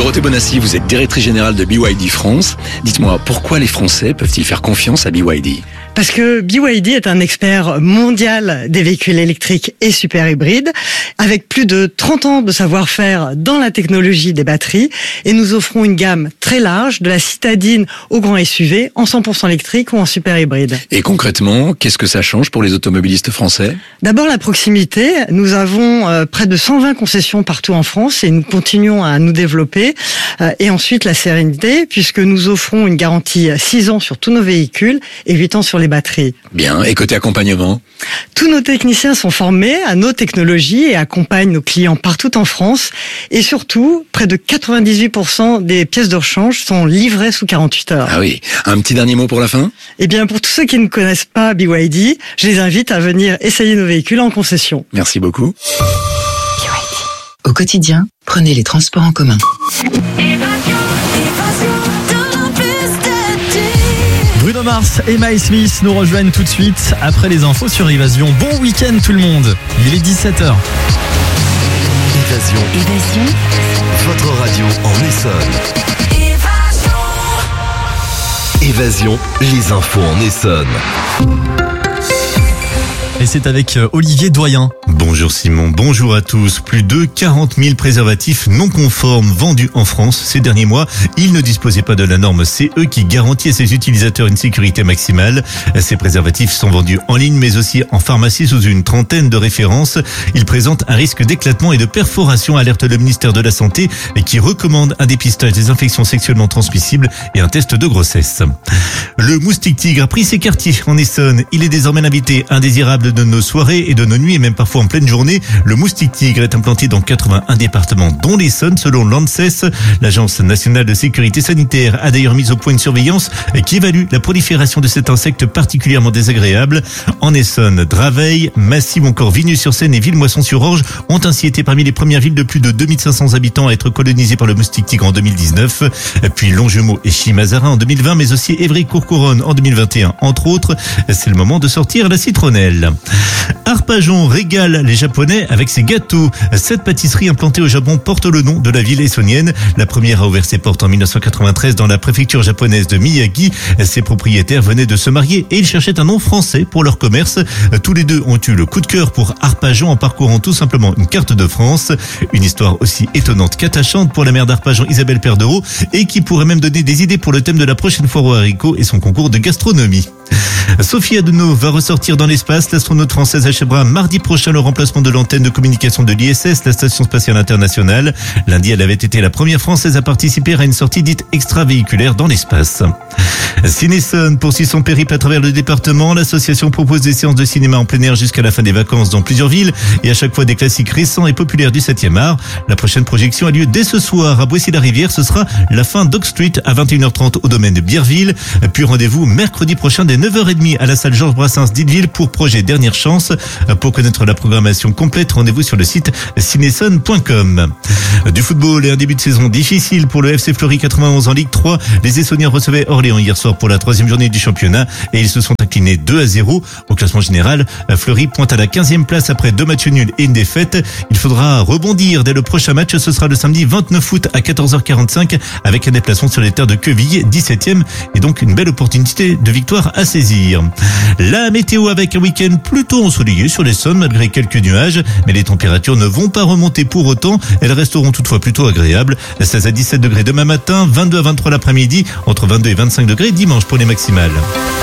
Dorothée Bonassi, vous êtes directrice générale de BYD France. Dites-moi, pourquoi les Français peuvent-ils faire confiance à BYD ? Parce que BYD est un expert mondial des véhicules électriques et super hybrides, avec plus de 30 ans de savoir-faire dans la technologie des batteries, et nous offrons une gamme très large, de la citadine au grand SUV, en 100% électrique ou en super hybride. Et concrètement, qu'est-ce que ça change pour les automobilistes français ? D'abord la proximité, nous avons près de 120 concessions partout en France et nous continuons à nous développer. Et ensuite la sérénité, puisque nous offrons une garantie 6 ans sur tous nos véhicules et 8 ans sur les batteries. Bien, et côté accompagnement ? Tous nos techniciens sont formés à nos technologies et accompagnent nos clients partout en France. Et surtout, près de 98% des pièces de rechange sont livrées sous 48 heures. Ah oui, un petit dernier mot pour la fin ? Eh bien, pour tous ceux qui ne connaissent pas BYD, je les invite à venir essayer nos véhicules en concession. Merci beaucoup. Au quotidien, prenez les transports en commun. Bruno Mars et Miles Smith nous rejoignent tout de suite après les infos sur Évasion. Bon week-end tout le monde, il est 17h. Évasion. Votre radio en Essonne. Évasion, les infos en Essonne. Et c'est avec Olivier Doyen. Bonjour Simon, bonjour à tous. Plus de 40 000 préservatifs non conformes vendus en France ces derniers mois. Ils ne disposaient pas de la norme CE qui garantit à ses utilisateurs une sécurité maximale. Ces préservatifs sont vendus en ligne mais aussi en pharmacie sous une trentaine de références. Ils présentent un risque d'éclatement et de perforation, alerte le ministère de la Santé qui recommande un dépistage des infections sexuellement transmissibles et un test de grossesse. Le moustique tigre a pris ses quartiers en Essonne. Il est désormais l'invité indésirable de nos soirées et de nos nuits et même parfois en pleine journée. Le moustique tigre est implanté dans 81 départements dont l'Essonne selon l'ANSES. L'Agence nationale de sécurité sanitaire a d'ailleurs mis au point une surveillance qui évalue la prolifération de cet insecte particulièrement désagréable. En Essonne, Draveil, Massy ou encore Vigneux-sur-Seine et Villemoisson-sur-Orge ont ainsi été parmi les premières villes de plus de 2500 habitants à être colonisées par le moustique tigre en 2019. Puis Longjumeau et Chimazarin en 2020 mais aussi Évry-Courcouronnes en 2021 entre autres. C'est le moment de sortir la citronnelle. Arpajon régale les Japonais avec ses gâteaux. Cette pâtisserie implantée au Japon porte le nom de la ville essonnienne. La première a ouvert ses portes en 1993 dans la préfecture japonaise de Miyagi. Ses propriétaires venaient de se marier et ils cherchaient un nom français pour leur commerce. Tous les deux ont eu le coup de cœur pour Arpajon en parcourant tout simplement une carte de France. Une histoire aussi étonnante qu'attachante pour la maire d'Arpajon, Isabelle Perdereau, et qui pourrait même donner des idées pour le thème de la prochaine foire aux haricots et son concours de gastronomie. Sophie Adenau va ressortir dans l'espace. L'astronaute française achèvera mardi prochain le remplacement de l'antenne de communication de l'ISS, la Station Spatiale Internationale. Lundi, elle avait été la première française à participer à une sortie dite extravéhiculaire dans l'espace. Ciné-Essonne poursuit son périple à travers le département. L'association propose des séances de cinéma en plein air jusqu'à la fin des vacances dans plusieurs villes et à chaque fois des classiques récents et populaires du 7e art. La prochaine projection a lieu dès ce soir à Boissy-la-Rivière. Ce sera la fin Dog Street à 21h30 au domaine de Bierville. Puis rendez-vous mercredi prochain dès 9h30 à la salle Georges Brassens d'Illeville pour projet Dernière Chance. Pour connaître la programmation complète, rendez-vous sur le site cinesson.com. Du football et un début de saison difficile pour le FC Fleury 91 en Ligue 3. Les Essonniens recevaient Orléans hier soir pour la 3e journée du championnat et ils se sont inclinés 2-0. Au classement général, Fleury pointe à la 15e place après 2 matchs nuls et une défaite. Il faudra rebondir dès le prochain match. Ce sera le samedi 29 août à 14h45 avec un déplacement sur les terres de Quevilly, 17e, et donc une belle opportunité de victoire à saisir. La météo avec un week-end plutôt ensoleillé sur l'Essonne malgré quelques nuages, mais les températures ne vont pas remonter pour autant. Elles resteront toutefois plutôt agréables. 16 à 17 degrés demain matin, 22 à 23 l'après-midi, entre 22 et 25 degrés dimanche pour les maximales.